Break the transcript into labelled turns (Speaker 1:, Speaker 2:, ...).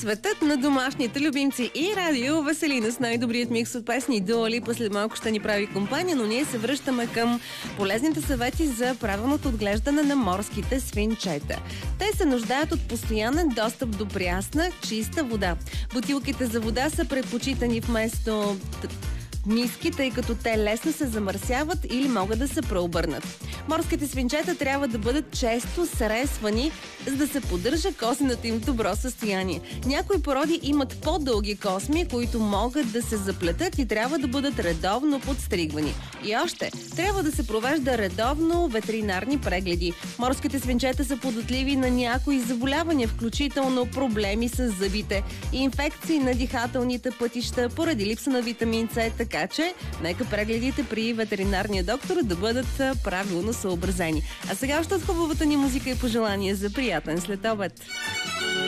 Speaker 1: Светът на домашните любимци и радио Веселина с най-добрият микс от песни. Дуа Липа след малко ще ни прави компания, но ние се връщаме към полезните съвети за правилното отглеждане на морските свинчета. Те се нуждаят от постоянен достъп до прясна, чиста вода. Бутилките за вода са предпочитани вместо миски, тъй като те лесно се замърсяват или могат да се преобърнат. Морските свинчета трябва да бъдат често сресвани, за да се поддържа космето им в добро състояние. Някои породи имат по-дълги косми, които могат да се заплетат и трябва да бъдат редовно подстригвани. И още, трябва да се провежда редовно ветеринарни прегледи. Морските свинчета са податливи на някои заболявания, включително проблеми с зъбите, инфекции на дихателните пътища поради липса на витамин С, така че нека прегледите при ветеринарния доктор да бъдат правилно съобразени. А сега още от хубавата ни музика и пожелания за приятен следобед.